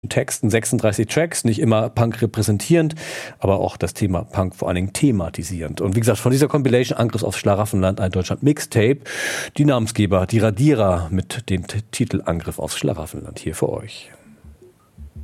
Texten, 36 Tracks, nicht immer Punk repräsentierend, aber auch das Thema Punk vor allen Dingen thematisierend. Und wie gesagt, von dieser Compilation Angriff aufs Schlaraffenland, ein Deutschland Mixtape, die Namensgeber, die Radierer mit dem Titel Angriff aufs Schlaraffenland hier für euch.